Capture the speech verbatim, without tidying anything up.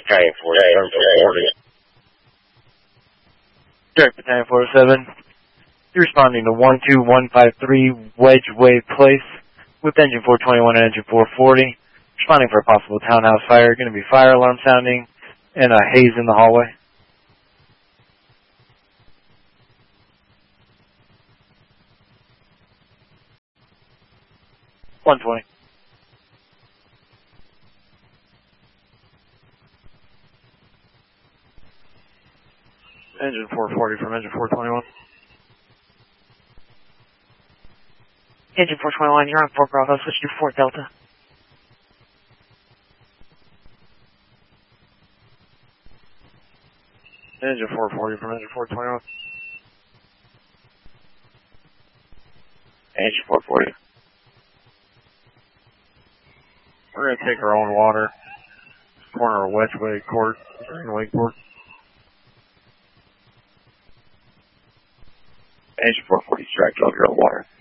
Battalion forty-seven forty. Direct Battalion forty-seven. You're responding to one two one five three Wedgeway Place with engine four twenty-one and engine four forty. Responding for a possible townhouse fire. Going to be fire alarm sounding and a haze in the hallway. one twenty. Engine four forty from engine four twenty-one. Engine four twenty-one, you're on Fort Bravo, switch to Fort Delta. Engine four forty from engine four twenty-one. Engine four forty. We're going to take our own water. Corner of Wedgeway Court, Green Wakeport. Engine four forty, strike, love your own water.